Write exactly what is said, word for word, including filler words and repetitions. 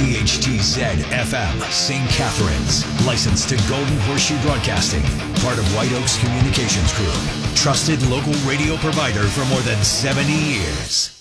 W H T Z F M, Saint Catharines. Licensed to Golden Horseshoe Broadcasting. Part of White Oaks Communications Group. Trusted local radio provider for more than seventy years.